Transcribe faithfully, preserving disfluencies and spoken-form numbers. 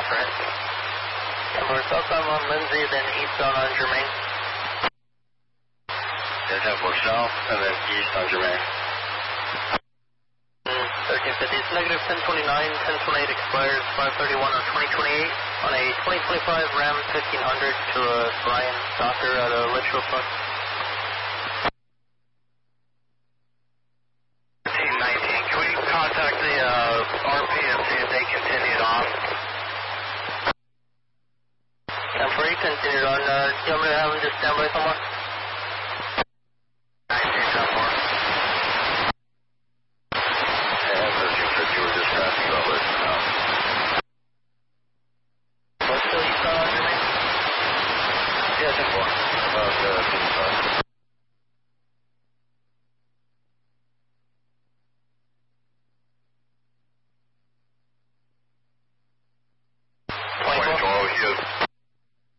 for it. ten four, southbound on Lindsay, then eastbound on Germain. Yeah, ten four south, and then east on Germain. thirteen fifty, it's negative ten twenty-nine, ten twenty-eight expires five thirty-one on twenty twenty-eight on a twenty twenty-five Ram fifteen hundred to a Brian Stalker at a Litchfield Park. fifteen nineteen, can we contact the uh, R P and see if they continued on? ten four, you continued on. Uh, do you want me to have him just stand by somewhere? nineteen, ten four. Yeah, but you said you were just asking about listening now. What's still eastbound on Germain? Yeah, ten four. About uh, fifty-five. twenty-four? twenty-four, you.